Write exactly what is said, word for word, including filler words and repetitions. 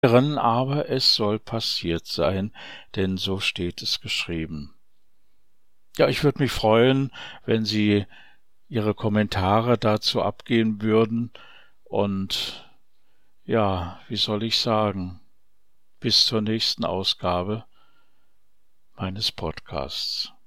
aber es soll passiert sein, denn so steht es geschrieben. Ja, ich würde mich freuen, wenn Sie Ihre Kommentare dazu abgeben würden und ja, wie soll ich sagen, bis zur nächsten Ausgabe meines Podcasts.